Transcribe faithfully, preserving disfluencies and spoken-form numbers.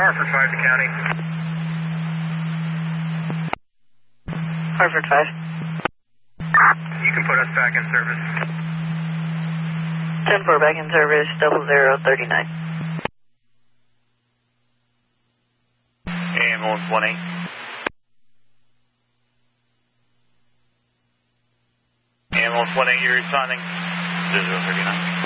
Hartford five to county. Hartford five. You can put us back in service. ten four back in service, double zero thirty-nine. Ambulance one eight. Ambulance one eight, you're responding. zero zero thirty-nine.